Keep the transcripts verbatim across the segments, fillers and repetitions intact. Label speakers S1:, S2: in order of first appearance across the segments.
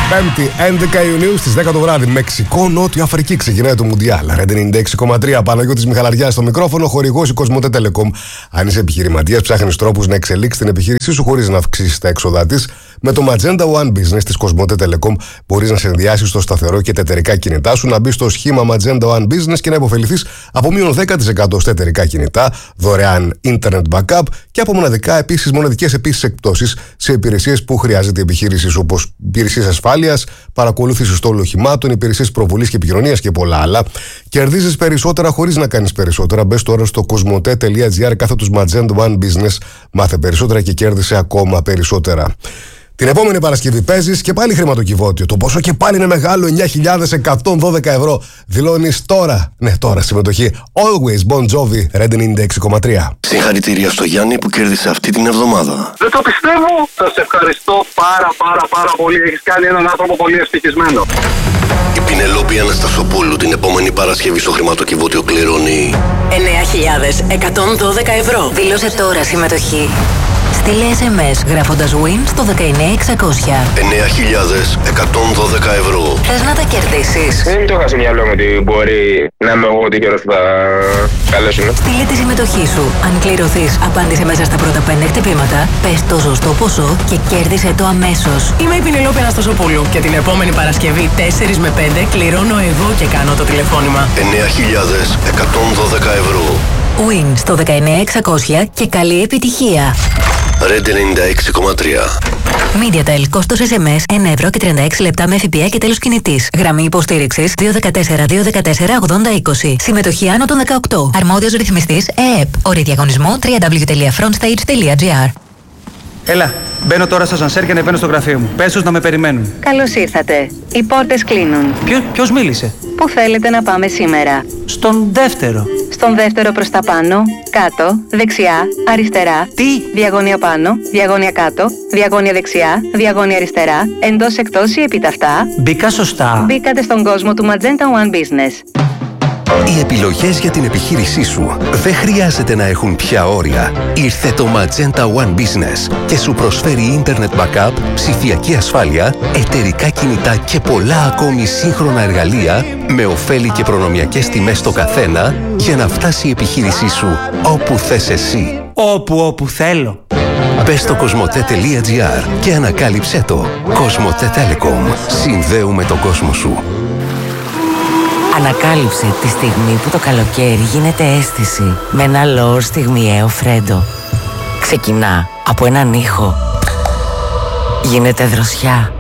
S1: Πέμπτη, έντεκα Ιουνίου στις δέκα το βράδυ. Μεξικό, Νότιο Αφρική. Ξεκινάει το Μουντιάλ. Ρεντ ενενήντα έξι κόμμα τρία. Παναγιώτης Μιχαλαριάς στο μικρόφωνο. Χορηγός η Κοσμοτέ Telecom. Αν είσαι επιχειρηματίας, ψάχνεις τρόπους να εξελίξεις την επιχείρησή σου χωρίς να αυξήσεις τα έξοδά της. Με το Magenta One Business της Κοσμοτέ Telecom μπορείς να συνδυάσεις το σταθερό και τα εταιρικά κινητά σου, να μπεις στο σχήμα Magenta One Business και να υποφεληθείς από μείον δέκα τοις εκατό στα εταιρικά κινητά, δωρεάν internet backup και από μοναδικά επίσης μοναδικές επίσης εκπτώσεις σε υπηρεσίες που χρειάζεται η επιχείρησή σου, όπως υπηρεσίες ασφάλειας, παρακολούθηση στόλου οχημάτων, υπηρεσίες προβολής και επικοινωνίας και πολλά άλλα. Κερδίζεις περισσότερα χωρίς να κάνεις περισσότερα. Μπες τώρα στο κοσμοτέ.gr κάθετος Magenta One Business. Μάθε περισσότερα και κέρδισε ακόμα περισσότερα. Την επόμενη Παρασκευή παίζεις και πάλι χρηματοκιβώτιο. Το ποσό και πάλι είναι μεγάλο, εννιά χιλιάδες εκατόν δώδεκα ευρώ. Δηλώνεις τώρα, ναι τώρα συμμετοχή. Always Bon Jovi, Ρεντ ενενήντα έξι κόμμα τρία.
S2: Συγχαρητήρια στο Γιάννη που κέρδισε αυτή την εβδομάδα.
S3: Δεν το πιστεύω. Σας ευχαριστώ πάρα πάρα πάρα πολύ. Έχεις κάνει έναν άνθρωπο πολύ ευτυχισμένο.
S2: Η Πινελόπη Αναστασοπούλου την επόμενη Παρασκευή στο χρηματοκιβώτιο κληρώνει
S4: εννιά χιλιάδες εκατόν δώδεκα ευρώ. Δήλωσε τώρα συμμετοχή. Στείλε ες εμ ες γράφοντας win στο δεκαεννιά εξακόσια.
S2: εννιά χιλιάδες εκατόν δώδεκα ευρώ.
S4: Θες να τα κερδίσεις?
S5: Δεν το είχα στο μυαλό μου ότι μπορεί να είμαι εγώ τυχερός που θα καλέσουν.
S4: Στείλε τη συμμετοχή σου. Αν κληρωθείς, απάντησε μέσα στα πρώτα πέντε χτυπήματα, πες το σωστό ποσό και κέρδισε το αμέσως.
S6: Είμαι η Πινελόπη Αναστασοπούλου και την επόμενη Παρασκευή τέσσερα με πέντε κληρώνω εγώ και κάνω το τηλεφώνημα.
S2: εννιά χιλιάδες εκατόν δώδεκα ευρώ.
S4: Win στο δεκαεννιά εξακόσια και καλή επιτυχία.
S2: Ρεντ ενενήντα έξι κόμμα τρία.
S4: MediaTel, κόστος ες εμ ες ένα ευρώ και τριάντα έξι λεπτά με ΦΠΑ και τέλος κινητής. Γραμμή υποστήριξης δύο ένα τέσσερα δύο ένα τέσσερα ογδόντα είκοσι. Συμμετοχή άνω των δεκαοκτώ. Αρμόδιος ρυθμιστής ΕΕΠ. Όροι διαγωνισμού double-u double-u double-u τελεία frontstage τελεία gr.
S7: Έλα, μπαίνω τώρα στο σανσέρ και ανεβαίνω στο γραφείο μου. Πες τους να με περιμένουν.
S8: Καλώς ήρθατε. Οι πόρτες κλείνουν.
S7: Ποιο, ποιος μίλησε?
S8: Πού θέλετε να πάμε σήμερα?
S7: Στον δεύτερο.
S8: Στον δεύτερο προς τα πάνω, κάτω, δεξιά, αριστερά.
S7: Τι?
S8: Διαγώνια πάνω, διαγώνια κάτω, διαγώνια δεξιά, διαγώνια αριστερά, εντός εκτός ή επιταυτά.
S7: Μπήκα σωστά.
S8: Μπήκατε στον κόσμο του Magenta One Business.
S9: Οι επιλογές για την επιχείρησή σου δεν χρειάζεται να έχουν πια όρια. Ήρθε το Magenta One Business και σου προσφέρει internet backup, ψηφιακή ασφάλεια, εταιρικά κινητά και πολλά ακόμη σύγχρονα εργαλεία με ωφέλη και προνομιακές τιμές στο καθένα για να φτάσει η επιχείρησή σου όπου θες εσύ.
S7: Όπου όπου θέλω.
S9: Μπες στο κοσμοτέ.gr και ανακάλυψέ το. Κοσμοτέ Telecom. Συνδέουμε τον κόσμο σου.
S4: Ανακάλυψε τη στιγμή που το καλοκαίρι γίνεται αίσθηση με ένα λόρ στιγμιαίο φρέντο. Ξεκινά από έναν ήχο. Γίνεται δροσιά.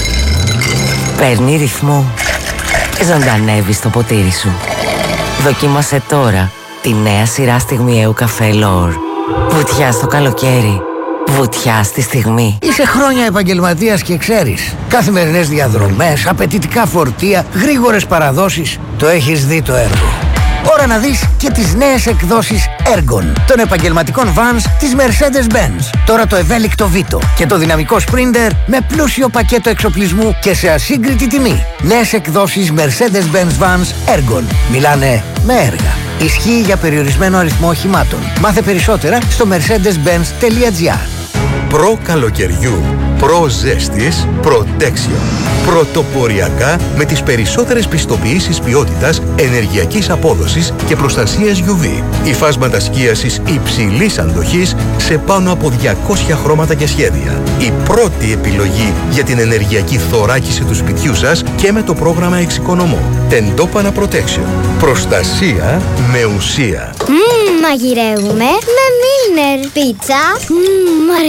S4: Παίρνει ρυθμό. Ζωντανεύει στο ποτήρι σου. Δοκίμασε τώρα τη νέα σειρά στιγμιαίου καφέ Λόρ. Βουτιά στο καλοκαίρι. Βουτιά στη στιγμή.
S10: Είσαι χρόνια επαγγελματίας και ξέρεις. Καθημερινές διαδρομές, απαιτητικά φορτία, γρήγορες παραδόσεις. Το έχεις δει το έργο. Ώρα να δεις και τις νέες εκδόσεις Ergon των επαγγελματικών vans της Mercedes-Benz. Τώρα το ευέλικτο Vito και το δυναμικό Sprinter με πλούσιο πακέτο εξοπλισμού και σε ασύγκριτη τιμή. Νέες εκδόσεις Mercedes-Benz vans Ergon. Μιλάνε με έργα. Ισχύει για περιορισμένο αριθμό οχημάτων. Μάθε περισσότερα στο mercedes benz τελεία gr.
S11: Προ καλοκαιριού, προ ζέστης, Protection. Πρωτοποριακά με τις περισσότερες πιστοποιήσεις ποιότητας, ενεργειακής απόδοσης και προστασίας γιου βι. Υφάσματα σκίασης υψηλής αντοχής σε πάνω από διακόσια χρώματα και σχέδια. Η πρώτη επιλογή για την ενεργειακή θωράκιση του σπιτιού σας και με το πρόγραμμα Εξοικονομώ. Τεντόπανα Protection. Προστασία με ουσία.
S12: Μμμ, μαγειρεύουμε με Μίλνερ πίτσα. Μμμ,